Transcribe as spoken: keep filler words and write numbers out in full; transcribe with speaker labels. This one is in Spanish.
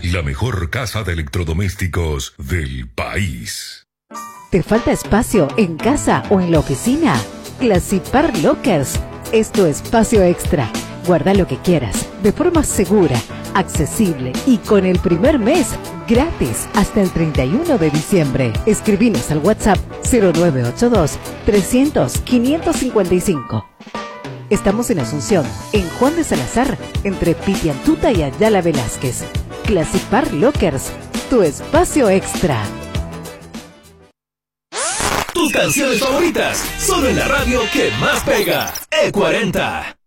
Speaker 1: la mejor casa de electrodomésticos del país.
Speaker 2: ¿Te falta espacio en casa o en la oficina? Classipar Lockers es tu espacio extra. Guarda lo que quieras de forma segura, accesible y con el primer mes gratis hasta el treinta y uno de diciembre. Escribinos al WhatsApp cero nueve ocho dos, trescientos, quinientos cincuenta y cinco. Estamos en Asunción, en Juan de Salazar, entre Pitiantuta y Ayala Velázquez. Classipar Lockers, tu espacio extra.
Speaker 3: Tus canciones favoritas, solo en la radio que más pega. E cuarenta.